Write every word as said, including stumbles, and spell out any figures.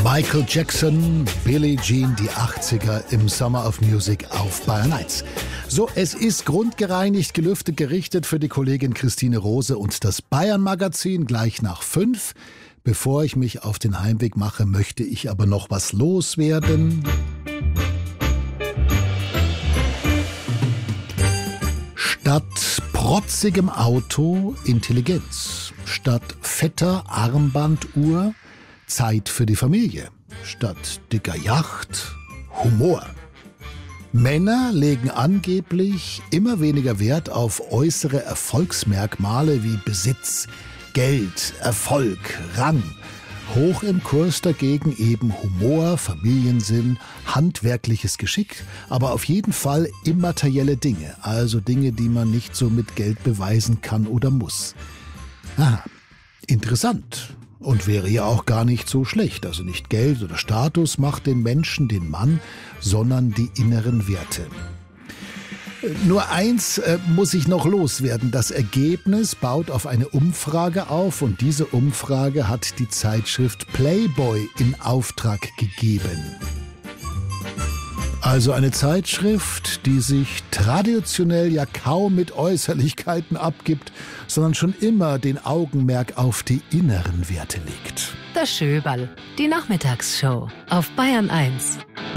Michael Jackson, Billie Jean, die achtziger im Summer of Music auf Bayern eins. So, es ist grundgereinigt, gelüftet, gerichtet für die Kollegin Christine Rose und das Bayern-Magazin gleich nach fünf. Bevor ich mich auf den Heimweg mache, möchte ich aber noch was loswerden. Statt protzigem Auto Intelligenz. Statt fetter Armbanduhr Zeit für die Familie. Statt dicker Yacht Humor. Männer legen angeblich immer weniger Wert auf äußere Erfolgsmerkmale wie Besitz, Geld, Erfolg, Rang. Hoch im Kurs dagegen eben Humor, Familiensinn, handwerkliches Geschick, aber auf jeden Fall immaterielle Dinge, also Dinge, die man nicht so mit Geld beweisen kann oder muss. Ah, interessant. Und wäre ja auch gar nicht so schlecht. Also nicht Geld oder Status macht den Menschen, den Mann, sondern die inneren Werte. Nur eins äh, muss ich noch loswerden. Das Ergebnis baut auf eine Umfrage auf und diese Umfrage hat die Zeitschrift Playboy in Auftrag gegeben. Also eine Zeitschrift, die sich traditionell ja kaum mit Äußerlichkeiten abgibt, sondern schon immer den Augenmerk auf die inneren Werte legt. Das Schöberl, die Nachmittagsshow auf Bayern eins.